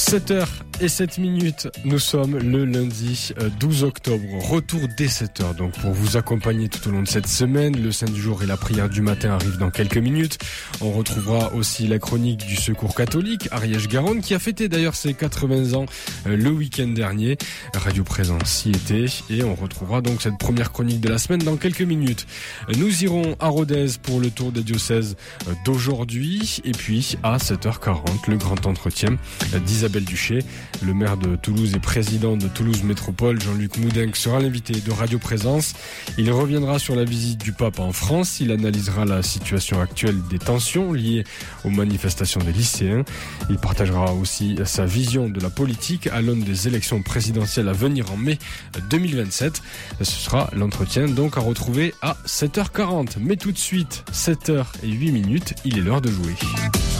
7h07, nous sommes le lundi 12 octobre, retour dès 7h donc pour vous accompagner tout au long de cette semaine. Le Saint du jour et la prière du matin arrivent dans quelques minutes. On retrouvera aussi la chronique du Secours catholique Ariège-Garonne qui a fêté d'ailleurs ses 80 ans le week-end dernier. Radio Présence y était et on retrouvera donc cette première chronique de la semaine dans quelques minutes. Nous irons à Rodez pour le tour des diocèses d'aujourd'hui et puis à 7h40 le grand entretien d'Isabelle Duché. Le maire de Toulouse et président de Toulouse Métropole, Jean-Luc Moudenc, sera l'invité de Radio Présence. Il reviendra sur la visite du pape en France. Il analysera la situation actuelle des tensions liées aux manifestations des lycéens. Il partagera aussi sa vision de la politique à l'aune des élections présidentielles à venir en mai 2027. Ce sera l'entretien donc à retrouver à 7h40. Mais tout de suite, 7h08, il est l'heure de jouer.